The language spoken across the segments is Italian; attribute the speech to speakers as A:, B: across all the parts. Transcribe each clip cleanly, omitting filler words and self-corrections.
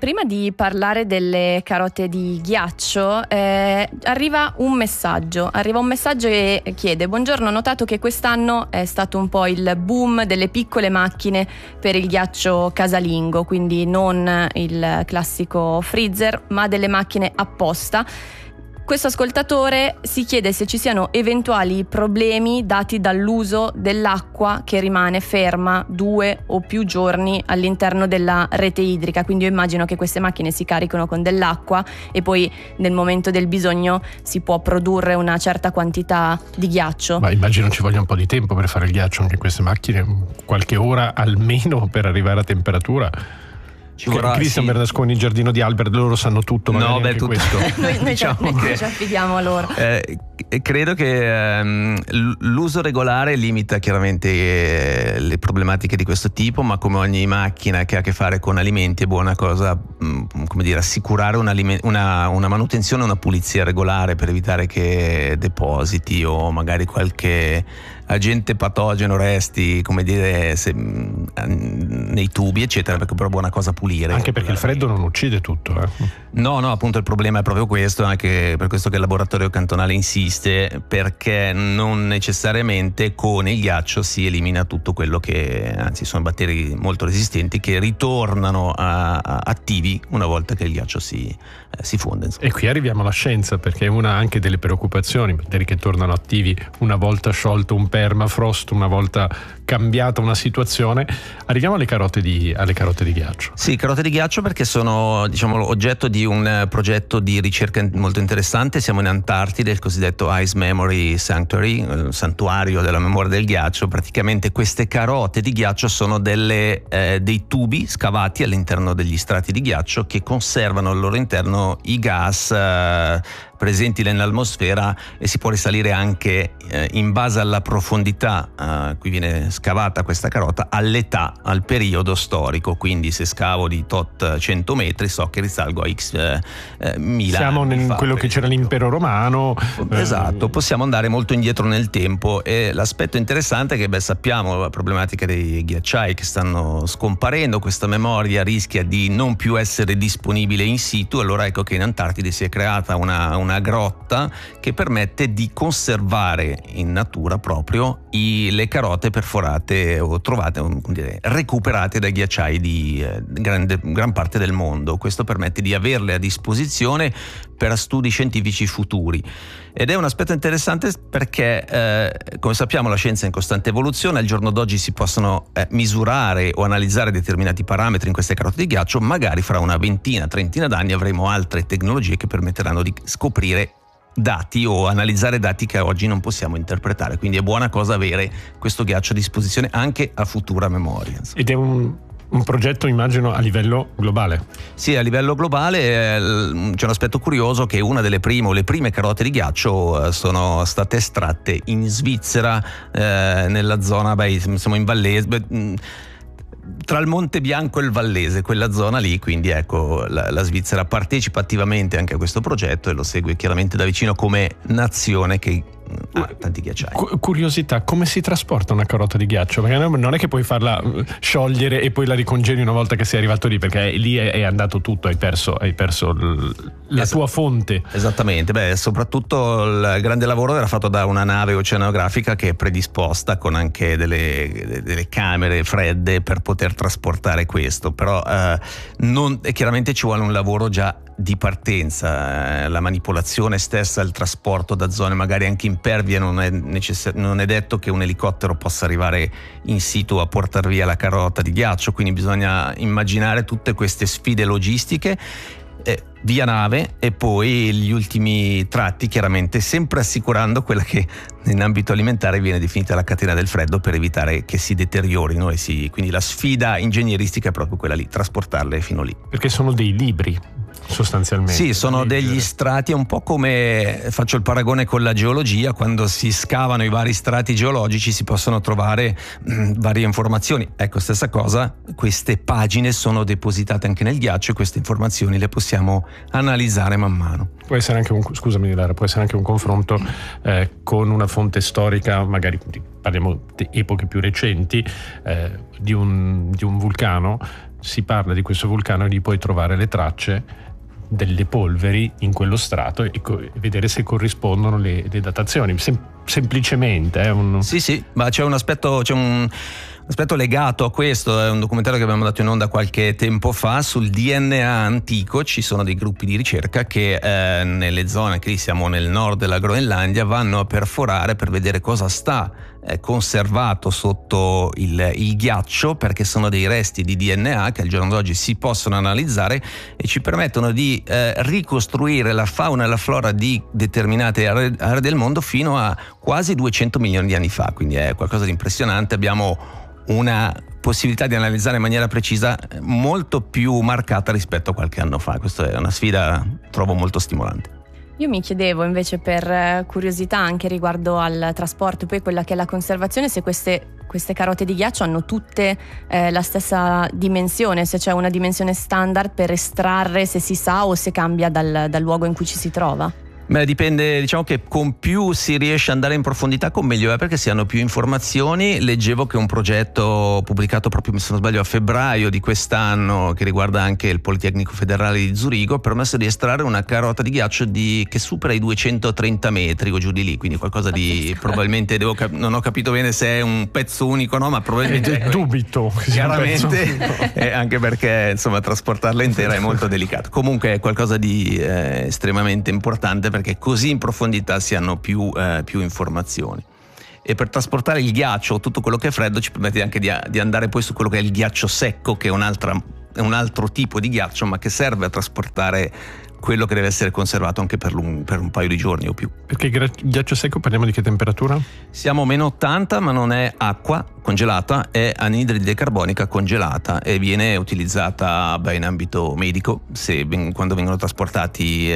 A: prima di parlare delle carote di ghiaccio, arriva un messaggio che chiede: buongiorno, ho notato che quest'anno è stato un po' il boom delle piccole macchine per il ghiaccio casalingo, quindi non il classico freezer, ma delle macchine apposta. Questo ascoltatore si chiede se ci siano eventuali problemi dati dall'uso dell'acqua che rimane ferma 2 o più giorni all'interno della rete idrica. Quindi io immagino che queste macchine si caricano con dell'acqua e poi nel momento del bisogno si può produrre una certa quantità di ghiaccio.
B: Ma immagino ci voglia un po' di tempo per fare il ghiaccio anche in queste macchine, qualche ora almeno per arrivare a temperatura.
C: Ci vorrà,
B: Cristian Bernasconi, il giardino di Albert, loro sanno tutto.
C: No, beh, tutto.
B: Questo.
A: noi diciamo ci affidiamo a loro.
C: Credo che l'uso regolare limita chiaramente le problematiche di questo tipo, ma come ogni macchina che ha a che fare con alimenti è buona cosa, come dire, assicurare una manutenzione, una pulizia regolare per evitare che depositi o magari qualche agente patogeno resti, come dire, nei tubi eccetera, perché però è buona cosa pulire.
B: Anche perché il freddo non uccide tutto.
C: No, appunto il problema è proprio questo, anche per questo che il laboratorio cantonale insiste, perché non necessariamente con il ghiaccio si elimina tutto quello che, anzi sono batteri molto resistenti che ritornano attivi una volta che il ghiaccio si fonde.
B: E qui arriviamo alla scienza, perché è una anche delle preoccupazioni, batteri che tornano attivi una volta sciolto un permafrost, una volta cambiata una situazione. Arriviamo alle carote di ghiaccio. Sì,
C: carote di ghiaccio perché sono, diciamo, oggetto di un progetto di ricerca molto interessante. Siamo in Antartide, il cosiddetto Ice Memory Sanctuary, il santuario della memoria del ghiaccio. Praticamente queste carote di ghiaccio sono dei tubi scavati all'interno degli strati di ghiaccio che conservano al loro interno i gas presenti nell'atmosfera, e si può risalire anche in base alla profondità a cui viene scavata questa carota, all'età, al periodo storico. Quindi se scavo di tot 100 metri so che risalgo a x mila.
B: Siamo in quello che c'era l'impero romano.
C: Esatto, possiamo andare molto indietro nel tempo, e l'aspetto interessante è che sappiamo la problematica dei ghiacciai che stanno scomparendo, questa memoria rischia di non più essere disponibile in situ. Allora ecco che in Antartide si è creata una grotta che permette di conservare in natura proprio le carote perforate o trovate, come dire, recuperate dai ghiacciai di gran parte del mondo. Questo permette di averle a disposizione per studi scientifici futuri, ed è un aspetto interessante perché come sappiamo la scienza è in costante evoluzione. Al giorno d'oggi si possono misurare o analizzare determinati parametri in queste carote di ghiaccio. Magari fra una trentina d'anni avremo altre tecnologie che permetteranno di scoprire dati o analizzare dati che oggi non possiamo interpretare. Quindi è buona cosa avere questo ghiaccio a disposizione anche a futura memoria.
B: Ed è un progetto, immagino, a livello globale.
C: Sì, a livello globale c'è un aspetto curioso, che una delle prime carote di ghiaccio sono state estratte in Svizzera, nella zona, siamo in Vallese, tra il Monte Bianco e il Vallese, quella zona lì. Quindi ecco, la Svizzera partecipa attivamente anche a questo progetto e lo segue chiaramente da vicino come nazione che ha tanti ghiacciai.
B: Curiosità, come si trasporta una carota di ghiaccio? Perché non è che puoi farla sciogliere e poi la ricongeli una volta che sei arrivato lì, perché lì è andato tutto, hai perso la tua fonte.
C: Esattamente, soprattutto il grande lavoro era fatto da una nave oceanografica che è predisposta con anche delle camere fredde per poter trasportare questo, però chiaramente ci vuole un lavoro già di partenza, la manipolazione stessa, il trasporto da zone magari anche impervie. Non è detto che un elicottero possa arrivare in situ a portare via la carota di ghiaccio, quindi bisogna immaginare tutte queste sfide logistiche via nave, e poi gli ultimi tratti chiaramente sempre assicurando quella che in ambito alimentare viene definita la catena del freddo, per evitare che si deteriorino quindi la sfida ingegneristica è proprio quella lì, trasportarle fino lì.
B: Perché sono dei libri sostanzialmente.
C: Sì, sono degli strati, è un po' come, faccio il paragone con la geologia, quando si scavano i vari strati geologici si possono trovare varie informazioni. Ecco, stessa cosa, queste pagine sono depositate anche nel ghiaccio e queste informazioni le possiamo analizzare man mano.
B: Può essere anche può essere anche un confronto con una fonte storica, magari parliamo di epoche più recenti, di un vulcano si parla di questo vulcano e lì puoi trovare le tracce delle polveri in quello strato e vedere se corrispondono le datazioni. Semplicemente
C: Sì, ma c'è un aspetto legato a questo. È un documentario che abbiamo dato in onda qualche tempo fa sul DNA antico. Ci sono dei gruppi di ricerca che nelle zone, che lì siamo nel nord della Groenlandia, vanno a perforare per vedere cosa sta conservato sotto il ghiaccio, perché sono dei resti di DNA che al giorno d'oggi si possono analizzare e ci permettono di ricostruire la fauna e la flora di determinate aree del mondo fino a quasi 200 milioni di anni fa, quindi è qualcosa di impressionante. Abbiamo una possibilità di analizzare in maniera precisa molto più marcata rispetto a qualche anno fa. Questa è una sfida, trovo, molto stimolante.
A: Io mi chiedevo invece, per curiosità anche riguardo al trasporto e poi quella che è la conservazione, se queste carote di ghiaccio hanno tutte la stessa dimensione, se c'è una dimensione standard per estrarre, se si sa, o se cambia dal luogo in cui ci si trova.
C: Beh, dipende, diciamo che con più si riesce ad andare in profondità, con meglio è, perché si hanno più informazioni. Leggevo che un progetto pubblicato proprio, se non sbaglio, a febbraio di quest'anno, che riguarda anche il Politecnico Federale di Zurigo, ha permesso di estrarre una carota di ghiaccio che supera i 230 metri o giù di lì, quindi qualcosa di probabilmente, non ho capito bene se è un pezzo unico o no, ma probabilmente
B: dubito
C: chiaramente anche perché insomma trasportarla intera è molto delicato. Comunque è qualcosa di estremamente importante, perché così in profondità si hanno più informazioni. E per trasportare il ghiaccio, tutto quello che è freddo, ci permette anche di andare poi su quello che è il ghiaccio secco, che è un altro tipo di ghiaccio, ma che serve a trasportare quello che deve essere conservato anche per un paio di giorni o più.
B: Perché ghiaccio secco, parliamo di che temperatura?
C: Siamo a meno 80, ma non è acqua congelata, è anidride carbonica congelata e viene utilizzata in ambito medico. Quando vengono trasportati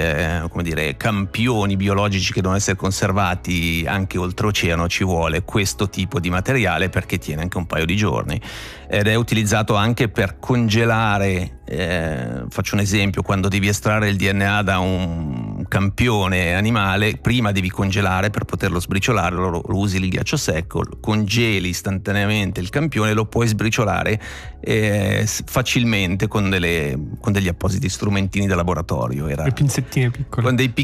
C: campioni biologici che devono essere conservati anche oltreoceano, ci vuole questo tipo di materiale perché tiene anche un paio di giorni, ed è utilizzato anche per congelare. Faccio un esempio: quando devi estrarre il DNA da un campione animale, prima devi congelare per poterlo sbriciolare. Lo usi il ghiaccio secco, congeli istantaneamente il campione, lo puoi sbriciolare facilmente con degli appositi strumentini da laboratorio.
B: Le pinzettine piccole.
C: Con dei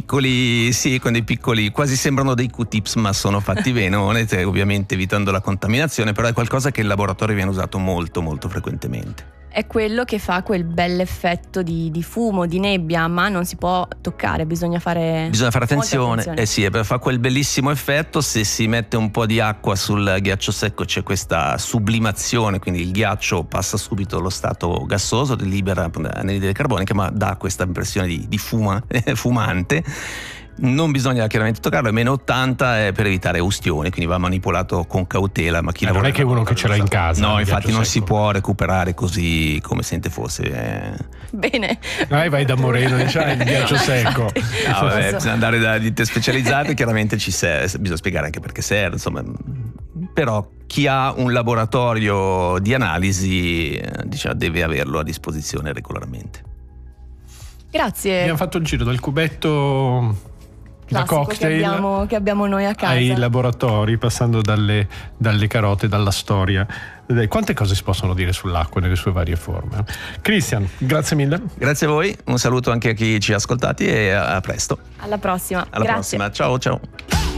C: piccoli, quasi sembrano dei Q-tips, ma sono fatti bene, ovviamente evitando la contaminazione, però è qualcosa che in laboratorio viene usato molto molto frequentemente.
A: È quello che fa quel bell'effetto di fumo, di nebbia, ma non si può toccare, bisogna fare attenzione.
C: Sì, fa quel bellissimo effetto. Se si mette un po' di acqua sul ghiaccio secco c'è questa sublimazione, quindi il ghiaccio passa subito allo stato gassoso, libera anidride carbonica, ma dà questa impressione di fumante. Non bisogna chiaramente toccarlo, è meno 80 per evitare ustioni, quindi va manipolato con cautela. Ma chi
B: non è che uno che ce l'ha in casa.
C: No, infatti non si può recuperare così come sente fosse.
A: Bene.
B: Vai da Moreno, il ghiaccio secco.
C: Bisogna andare da ditte specializzate, chiaramente bisogna spiegare anche perché serve, insomma. Però chi ha un laboratorio di analisi deve averlo a disposizione regolarmente.
A: Grazie.
B: Abbiamo fatto il giro dal cubetto da cocktail
A: che abbiamo noi a casa,
B: ai laboratori, passando dalle carote, dalla storia. Quante cose si possono dire sull'acqua nelle sue varie forme. Christian, grazie mille.
C: Grazie a voi, un saluto anche a chi ci ha ascoltati e a presto.
A: Alla prossima.
C: Alla prossima, ciao.